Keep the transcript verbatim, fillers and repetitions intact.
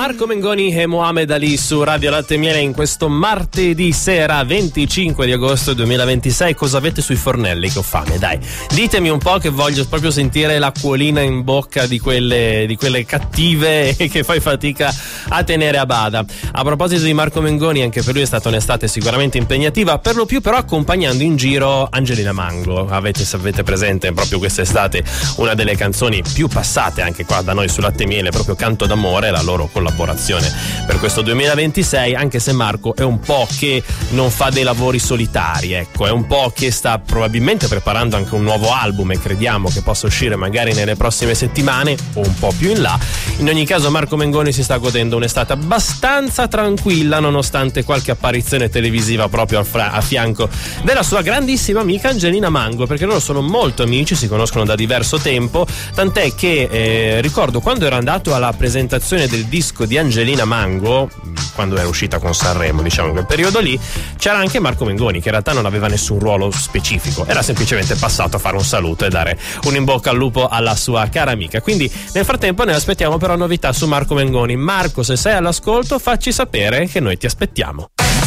Marco Mengoni e Mohamed Ali su Radio Latte e Miele in questo martedì sera venticinque di agosto duemilaventisei. Cosa avete sui fornelli? Che ho fame, dai. Ditemi un po', che voglio proprio sentire l'acquolina in bocca di quelle, di quelle cattive e che fai fatica a tenere a bada. A proposito di Marco Mengoni, anche per lui è stata un'estate sicuramente impegnativa, per lo più però accompagnando in giro Angelina Mango. Avete, se avete presente, proprio quest'estate una delle canzoni più passate anche qua da noi su Latte e Miele, proprio Canto d'amore, la loro collaborazione per questo duemilaventisei, anche se Marco è un po' che non fa dei lavori solitari, ecco, è un po' che sta probabilmente preparando anche un nuovo album e crediamo che possa uscire magari nelle prossime settimane o un po' più in là. In ogni caso Marco Mengoni si sta godendo un'estate abbastanza tranquilla, nonostante qualche apparizione televisiva proprio a, fra- a fianco della sua grandissima amica Angelina Mango, perché loro sono molto amici, si conoscono da diverso tempo, tant'è che eh, ricordo quando ero andato alla presentazione del disco di Angelina Mango, quando era uscita con Sanremo, diciamo in quel periodo lì, c'era anche Marco Mengoni, che in realtà non aveva nessun ruolo specifico, era semplicemente passato a fare un saluto e dare un in bocca al lupo alla sua cara amica. Quindi nel frattempo ne aspettiamo però novità su Marco Mengoni. Marco, se sei all'ascolto, facci sapere che noi ti aspettiamo.